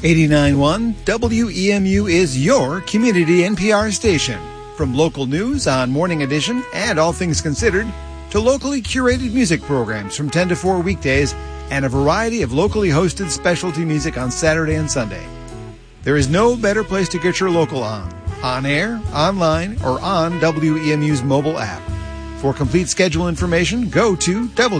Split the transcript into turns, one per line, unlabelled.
89.1 WEMU is your community NPR station. From local news on Morning Edition and All Things Considered to locally curated music programs from 10 to 4 weekdays and a variety of locally hosted specialty music on Saturday and Sunday. There is no better place to get your local on air, online, or on WEMU's mobile app. For complete schedule information, go to